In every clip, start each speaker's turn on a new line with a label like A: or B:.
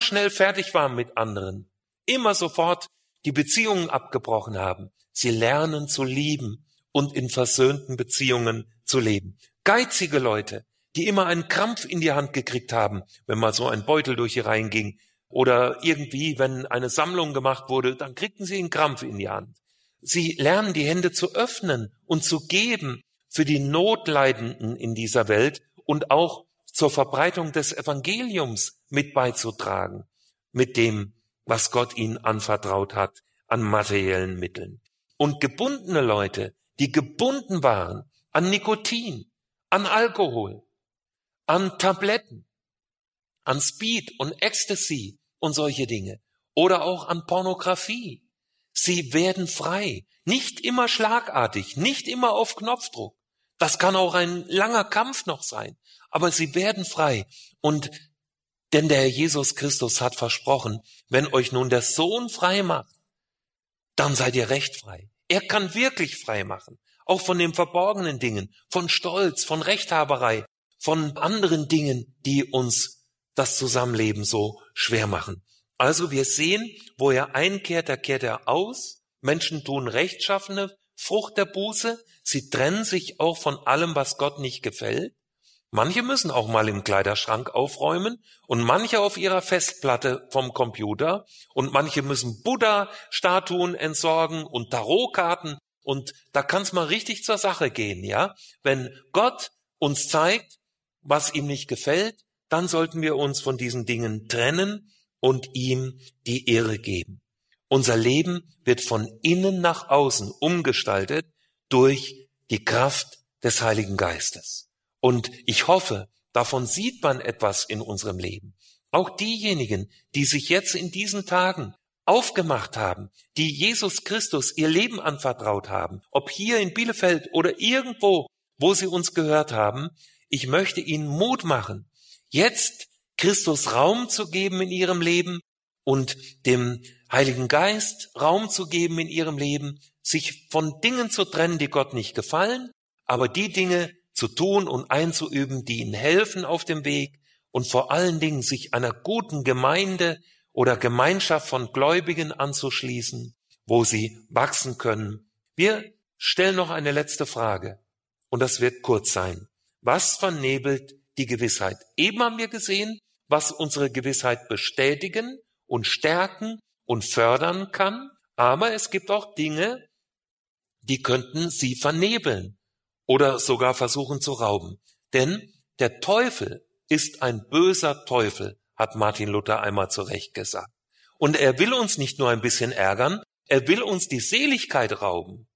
A: schnell fertig waren mit anderen, immer sofort die Beziehungen abgebrochen haben. Sie lernen zu lieben und in versöhnten Beziehungen zu leben. Geizige Leute, die immer einen Krampf in die Hand gekriegt haben, wenn mal so ein Beutel durch die Reihen ging oder irgendwie, wenn eine Sammlung gemacht wurde, dann kriegten sie einen Krampf in die Hand. Sie lernen die Hände zu öffnen und zu geben für die Notleidenden in dieser Welt und auch zur Verbreitung des Evangeliums mit beizutragen, mit dem, was Gott ihnen anvertraut hat an materiellen Mitteln. Und gebundene Leute, die gebunden waren an Nikotin, an Alkohol, an Tabletten, an Speed und Ecstasy und solche Dinge oder auch an Pornografie. Sie werden frei, nicht immer schlagartig, nicht immer auf Knopfdruck. Das kann auch ein langer Kampf noch sein, aber sie werden frei. Und denn der Herr Jesus Christus hat versprochen, wenn euch nun der Sohn frei macht, dann seid ihr recht frei. Er kann wirklich frei machen, auch von den verborgenen Dingen, von Stolz, von Rechthaberei, von anderen Dingen, die uns das Zusammenleben so schwer machen. Also wir sehen, wo er einkehrt, da kehrt er aus. Menschen tun rechtschaffene Frucht der Buße. Sie trennen sich auch von allem, was Gott nicht gefällt. Manche müssen auch mal im Kleiderschrank aufräumen und manche auf ihrer Festplatte vom Computer und manche müssen Buddha-Statuen entsorgen und Tarotkarten und da kann es mal richtig zur Sache gehen, ja? Wenn Gott uns zeigt, was ihm nicht gefällt, dann sollten wir uns von diesen Dingen trennen und ihm die Ehre geben. Unser Leben wird von innen nach außen umgestaltet durch die Kraft des Heiligen Geistes. Und ich hoffe, davon sieht man etwas in unserem Leben. Auch diejenigen, die sich jetzt in diesen Tagen aufgemacht haben, die Jesus Christus ihr Leben anvertraut haben, ob hier in Bielefeld oder irgendwo, wo sie uns gehört haben, ich möchte ihnen Mut machen, jetzt Christus Raum zu geben in ihrem Leben und dem Heiligen Geist Raum zu geben in ihrem Leben, sich von Dingen zu trennen, die Gott nicht gefallen, aber die Dinge zu tun und einzuüben, die ihnen helfen auf dem Weg und vor allen Dingen sich einer guten Gemeinde oder Gemeinschaft von Gläubigen anzuschließen, wo sie wachsen können. Wir stellen noch eine letzte Frage und das wird kurz sein. Was vernebelt die Gewissheit? Eben haben wir gesehen, was unsere Gewissheit bestätigen und stärken und fördern kann, aber es gibt auch Dinge, die könnten sie vernebeln oder sogar versuchen zu rauben. Denn der Teufel ist ein böser Teufel, hat Martin Luther einmal zu Recht gesagt. Und er will uns nicht nur ein bisschen ärgern, er will uns die Seligkeit rauben.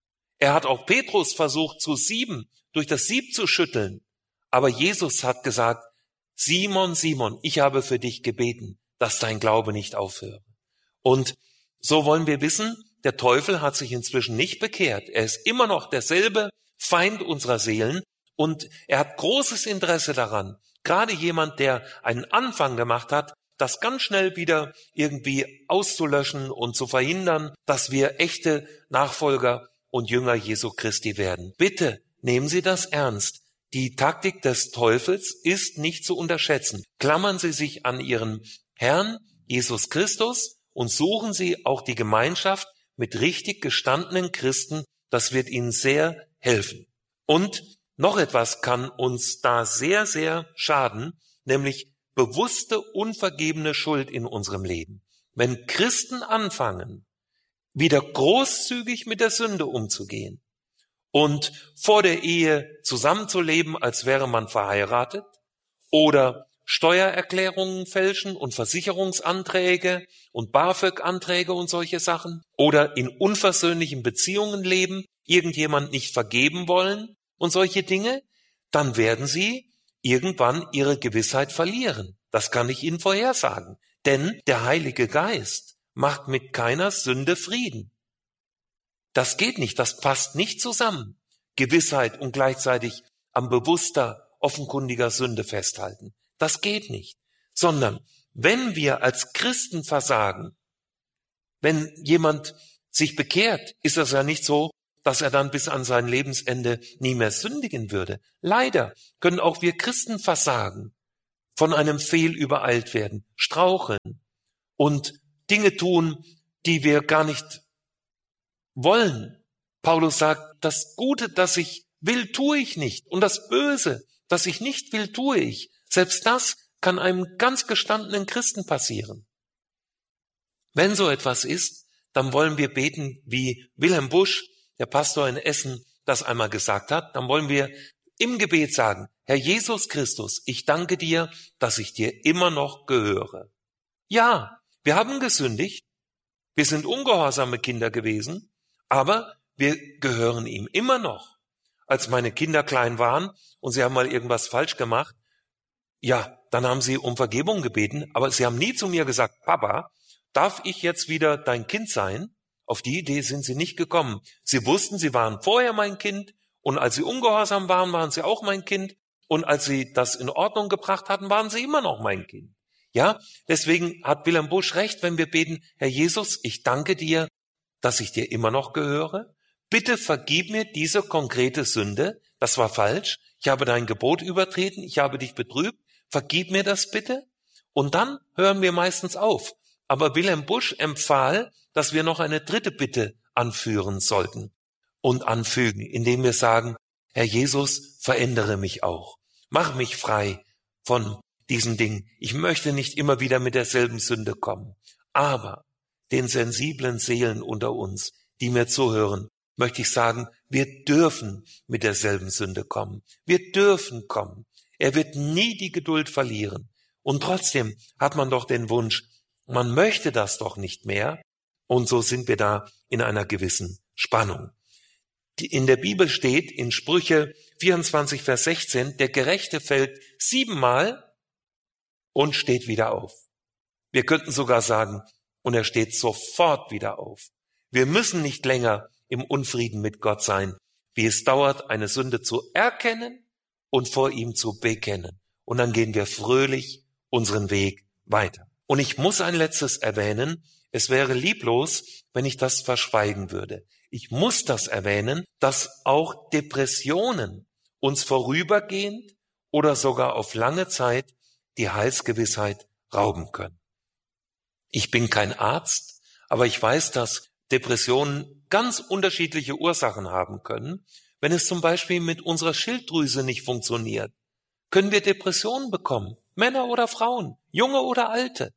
A: Er hat auch Petrus versucht zu sieben, durch das Sieb zu schütteln. Aber Jesus hat gesagt, Simon, Simon, ich habe für dich gebeten, dass dein Glaube nicht aufhöre. Und so wollen wir wissen, der Teufel hat sich inzwischen nicht bekehrt. Er ist immer noch derselbe Feind unserer Seelen und er hat großes Interesse daran, gerade jemand, der einen Anfang gemacht hat, das ganz schnell wieder irgendwie auszulöschen und zu verhindern, dass wir echte Nachfolger und Jünger Jesu Christi werden. Bitte nehmen Sie das ernst. Die Taktik des Teufels ist nicht zu unterschätzen. Klammern Sie sich an Ihren Herrn Jesus Christus und suchen Sie auch die Gemeinschaft mit richtig gestandenen Christen. Das wird Ihnen sehr helfen. Und noch etwas kann uns da sehr, sehr schaden, nämlich bewusste, unvergebene Schuld in unserem Leben. Wenn Christen anfangen, wieder großzügig mit der Sünde umzugehen und vor der Ehe zusammenzuleben, als wäre man verheiratet, oder Steuererklärungen fälschen und Versicherungsanträge und BAföG-Anträge und solche Sachen, oder in unversöhnlichen Beziehungen leben, irgendjemand nicht vergeben wollen und solche Dinge, dann werden sie irgendwann ihre Gewissheit verlieren. Das kann ich Ihnen vorhersagen. Denn der Heilige Geist macht mit keiner Sünde Frieden. Das geht nicht, das passt nicht zusammen. Gewissheit und gleichzeitig am bewusster, offenkundiger Sünde festhalten. Das geht nicht. Sondern wenn wir als Christen versagen, wenn jemand sich bekehrt, ist das ja nicht so, dass er dann bis an sein Lebensende nie mehr sündigen würde. Leider können auch wir Christen versagen. von einem Fehl übereilt werden, straucheln und Dinge tun, die wir gar nicht wollen. Paulus sagt, das Gute, das ich will, tue ich nicht. Und das Böse, das ich nicht will, tue ich. Selbst das kann einem ganz gestandenen Christen passieren. Wenn so etwas ist, dann wollen wir beten, wie Wilhelm Busch, der Pastor in Essen, das einmal gesagt hat. Dann wollen wir im Gebet sagen, Herr Jesus Christus, ich danke dir, dass ich dir immer noch gehöre. Ja, wir haben gesündigt, wir sind ungehorsame Kinder gewesen, aber wir gehören ihm immer noch. Als meine Kinder klein waren und sie haben mal irgendwas falsch gemacht, ja, dann haben sie um Vergebung gebeten, aber sie haben nie zu mir gesagt, Papa, darf ich jetzt wieder dein Kind sein? Auf die Idee sind sie nicht gekommen. Sie wussten, sie waren vorher mein Kind und als sie ungehorsam waren, waren sie auch mein Kind und als sie das in Ordnung gebracht hatten, waren sie immer noch mein Kind. Ja, deswegen hat Wilhelm Busch recht, wenn wir beten, Herr Jesus, ich danke dir, dass ich dir immer noch gehöre. Bitte vergib mir diese konkrete Sünde. Das war falsch. Ich habe dein Gebot übertreten. Ich habe dich betrübt. Vergib mir das bitte. Und dann hören wir meistens auf. Aber Wilhelm Busch empfahl, dass wir noch eine dritte Bitte anführen sollten und anfügen, indem wir sagen, Herr Jesus, verändere mich auch. Mach mich frei von diesen Dingen. Ich möchte nicht immer wieder mit derselben Sünde kommen. Aber den sensiblen Seelen unter uns, die mir zuhören, möchte ich sagen, wir dürfen mit derselben Sünde kommen. Wir dürfen kommen. Er wird nie die Geduld verlieren. Und trotzdem hat man doch den Wunsch, man möchte das doch nicht mehr. Und so sind wir da in einer gewissen Spannung. In der Bibel steht in Sprüche 24, Vers 16, der Gerechte fällt 7-mal und steht wieder auf. Wir könnten sogar sagen, und er steht sofort wieder auf. Wir müssen nicht länger im Unfrieden mit Gott sein, wie es dauert, eine Sünde zu erkennen und vor ihm zu bekennen. Und dann gehen wir fröhlich unseren Weg weiter. Und ich muss ein letztes erwähnen, es wäre lieblos, wenn ich das verschweigen würde. Ich muss das erwähnen, dass auch Depressionen uns vorübergehend oder sogar auf lange Zeit die Heilsgewissheit rauben können. Ich bin kein Arzt, aber ich weiß, dass Depressionen ganz unterschiedliche Ursachen haben können. Wenn es zum Beispiel mit unserer Schilddrüse nicht funktioniert, können wir Depressionen bekommen, Männer oder Frauen, Junge oder Alte.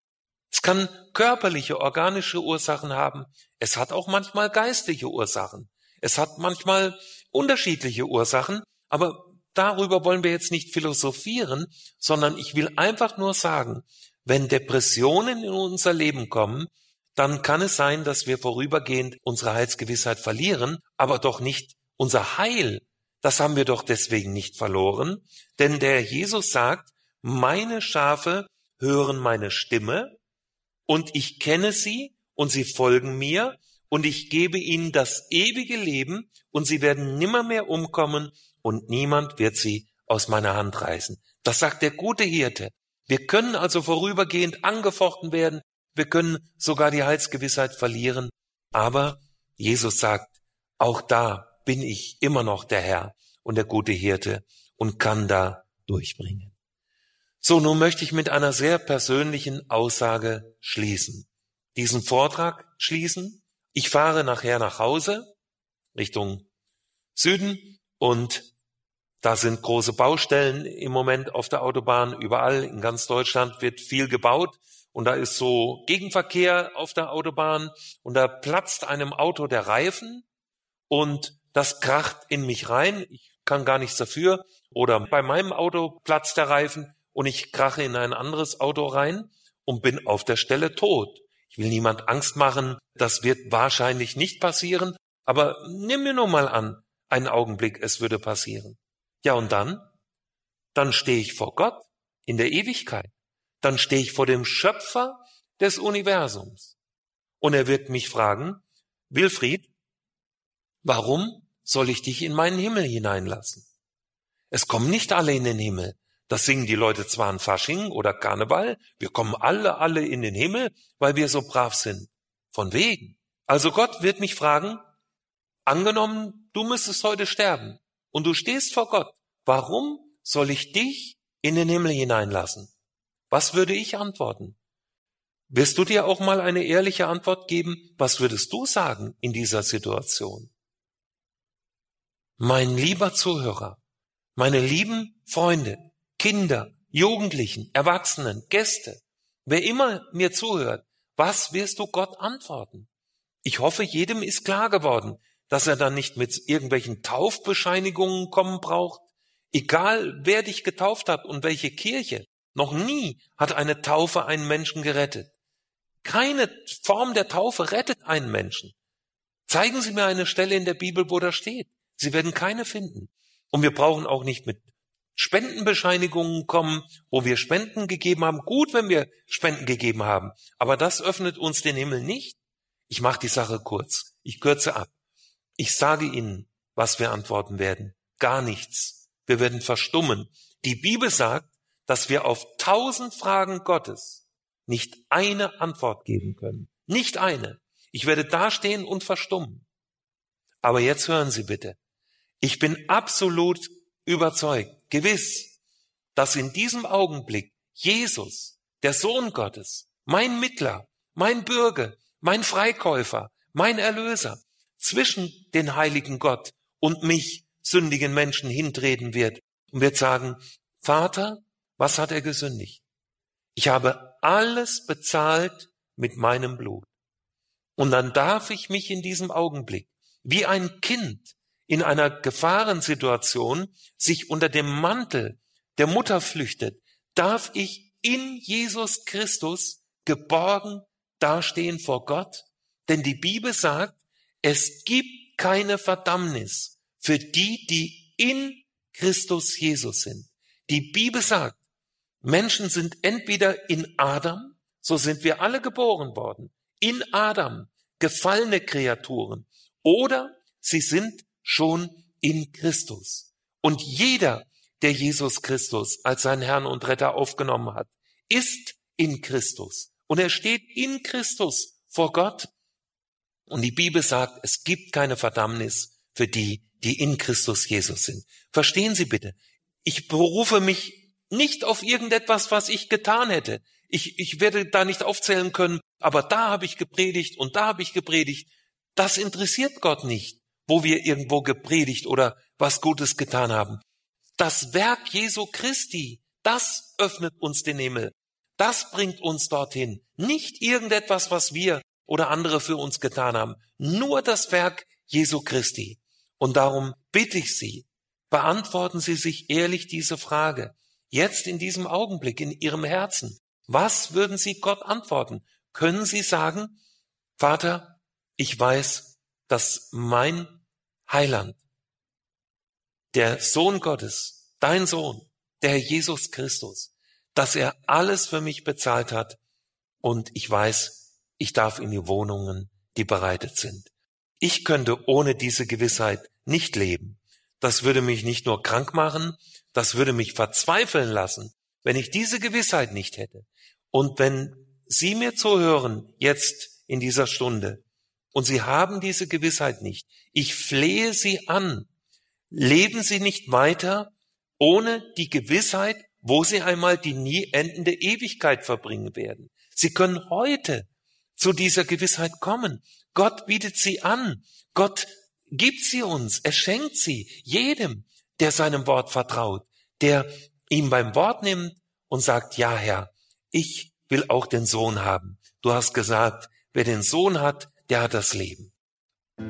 A: Es kann körperliche, organische Ursachen haben. Es hat auch manchmal geistliche Ursachen. Es hat manchmal unterschiedliche Ursachen, aber darüber wollen wir jetzt nicht philosophieren, sondern ich will einfach nur sagen, wenn Depressionen in unser Leben kommen, dann kann es sein, dass wir vorübergehend unsere Heilsgewissheit verlieren, aber doch nicht unser Heil. Das haben wir doch deswegen nicht verloren, denn der Jesus sagt, meine Schafe hören meine Stimme und ich kenne sie und sie folgen mir und ich gebe ihnen das ewige Leben und sie werden nimmermehr umkommen und niemand wird sie aus meiner Hand reißen. Das sagt der gute Hirte. Wir können also vorübergehend angefochten werden, wir können sogar die Heilsgewissheit verlieren, aber Jesus sagt, auch da bin ich immer noch der Herr und der gute Hirte und kann da durchbringen. So, nun möchte ich mit einer sehr persönlichen Aussage schließen. Diesen Vortrag schließen. Ich fahre nachher nach Hause, Richtung Süden, und da sind große Baustellen im Moment auf der Autobahn. Überall in ganz Deutschland wird viel gebaut und da ist so Gegenverkehr auf der Autobahn und da platzt einem Auto der Reifen und das kracht in mich rein. Ich kann gar nichts dafür. Oder bei meinem Auto platzt der Reifen und ich krache in ein anderes Auto rein und bin auf der Stelle tot. Ich will niemand Angst machen. Das wird wahrscheinlich nicht passieren. Aber nimm mir nur mal an, einen Augenblick, es würde passieren. Ja, und dann? Dann stehe ich vor Gott in der Ewigkeit. Dann stehe ich vor dem Schöpfer des Universums. Und er wird mich fragen, Wilfried, warum soll ich dich in meinen Himmel hineinlassen? Es kommen nicht alle in den Himmel. Das singen die Leute zwar an Fasching oder Karneval. Wir kommen alle in den Himmel, weil wir so brav sind. Von wegen. Also Gott wird mich fragen, angenommen, du müsstest heute sterben und du stehst vor Gott. Warum soll ich dich in den Himmel hineinlassen? Was würde ich antworten? Wirst du dir auch mal eine ehrliche Antwort geben? Was würdest du sagen in dieser Situation? Mein lieber Zuhörer, meine lieben Freunde, Kinder, Jugendlichen, Erwachsenen, Gäste, wer immer mir zuhört, was wirst du Gott antworten? Ich hoffe, jedem ist klar geworden, dass er dann nicht mit irgendwelchen Taufbescheinigungen kommen braucht. Egal, wer dich getauft hat und welche Kirche, noch nie hat eine Taufe einen Menschen gerettet. Keine Form der Taufe rettet einen Menschen. Zeigen Sie mir eine Stelle in der Bibel, wo das steht. Sie werden keine finden. Und wir brauchen auch nicht mit Spendenbescheinigungen kommen, wo wir Spenden gegeben haben. Gut, wenn wir Spenden gegeben haben, aber das öffnet uns den Himmel nicht. Ich mache die Sache kurz. Ich kürze ab. Ich sage Ihnen, was wir antworten werden. Gar nichts. Wir werden verstummen. Die Bibel sagt, dass wir auf 1000 Fragen Gottes nicht eine Antwort geben können. Nicht eine. Ich werde dastehen und verstummen. Aber jetzt hören Sie bitte. Ich bin absolut überzeugt, gewiss, dass in diesem Augenblick Jesus, der Sohn Gottes, mein Mittler, mein Bürger, mein Freikäufer, mein Erlöser, zwischen den heiligen Gott und mich, sündigen Menschen, hintreten wird und wird sagen, Vater, was hat er gesündigt? Ich habe alles bezahlt mit meinem Blut. Und dann darf ich mich in diesem Augenblick, wie ein Kind in einer Gefahrensituation, sich unter dem Mantel der Mutter flüchtet, darf ich in Jesus Christus geborgen dastehen vor Gott. Denn die Bibel sagt, es gibt keine Verdammnis für die, die in Christus Jesus sind. Die Bibel sagt, Menschen sind entweder in Adam, so sind wir alle geboren worden, in Adam, gefallene Kreaturen, oder sie sind schon in Christus. Und jeder, der Jesus Christus als seinen Herrn und Retter aufgenommen hat, ist in Christus. Und er steht in Christus vor Gott. Und die Bibel sagt, es gibt keine Verdammnis für die, die in Christus Jesus sind. Verstehen Sie bitte, ich berufe mich nicht auf irgendetwas, was ich getan hätte. Ich werde da nicht aufzählen können, aber da habe ich gepredigt und da habe ich gepredigt. Das interessiert Gott nicht, wo wir irgendwo gepredigt oder was Gutes getan haben. Das Werk Jesu Christi, das öffnet uns den Himmel. Das bringt uns dorthin. Nicht irgendetwas, was wir oder andere für uns getan haben. Nur das Werk Jesu Christi. Und darum bitte ich Sie, beantworten Sie sich ehrlich diese Frage. Jetzt in diesem Augenblick in Ihrem Herzen. Was würden Sie Gott antworten? Können Sie sagen, Vater, ich weiß, dass mein Heiland, der Sohn Gottes, dein Sohn, der Herr Jesus Christus, dass er alles für mich bezahlt hat und ich weiß, ich darf in die Wohnungen, die bereitet sind. Ich könnte ohne diese Gewissheit nicht leben. Das würde mich nicht nur krank machen, das würde mich verzweifeln lassen, wenn ich diese Gewissheit nicht hätte. Und wenn Sie mir zuhören jetzt in dieser Stunde und Sie haben diese Gewissheit nicht, ich flehe Sie an, leben Sie nicht weiter ohne die Gewissheit, wo Sie einmal die nie endende Ewigkeit verbringen werden. Sie können heute zu dieser Gewissheit kommen. Gott bietet sie an. Gott gibt sie uns. Er schenkt sie jedem, der seinem Wort vertraut, der ihm beim Wort nimmt und sagt, ja Herr, ich will auch den Sohn haben. Du hast gesagt, wer den Sohn hat, der hat das Leben.